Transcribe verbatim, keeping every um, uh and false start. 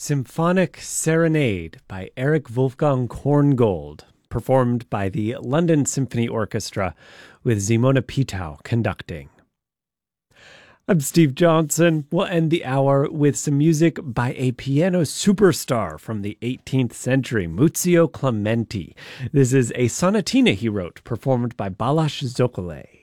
Symphonic Serenade by Eric Wolfgang Korngold, performed by the London Symphony Orchestra with Simona Pitau conducting. I'm Steve Johnson. We'll end the hour with some music by a piano superstar from the eighteenth century, Muzio Clementi. This is a sonatina he wrote, performed by Balázs Zokolay.